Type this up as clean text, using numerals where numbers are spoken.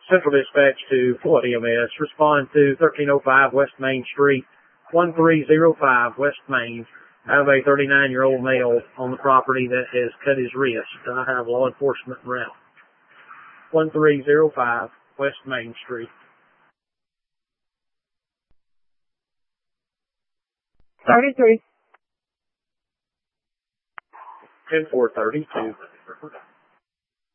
Central Dispatch to Fort EMS. Respond to 1305 West Main Street, 1305 West Main. I have a 39-year-old male on the property that has cut his wrist. I have law enforcement en route. 1305 West Main Street. 33. 10432.